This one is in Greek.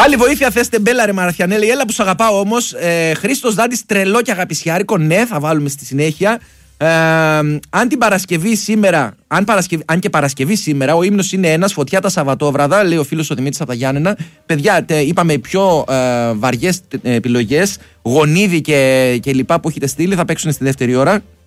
Πάλι βοήθεια θες Τεμπέλα ρε Μαραθιανέλη. Έλα που σ' αγαπάω όμως. Χρήστος Δάντης, τρελό και αγαπησιάρικο. Ναι, θα βάλουμε στη συνέχεια. Αν την Παρασκευή σήμερα, αν και Παρασκευή σήμερα, ο ύμνος είναι ένας, φωτιά τα Σαββατόβραδα, λέει ο φίλος ο Δημήτρης από τα Γιάννενα. Παιδιά, είπαμε οι πιο βαριές επιλογές, γονίδι και λοιπά που έχετε στείλει, θα παίξουν στη δεύτερη ώρα.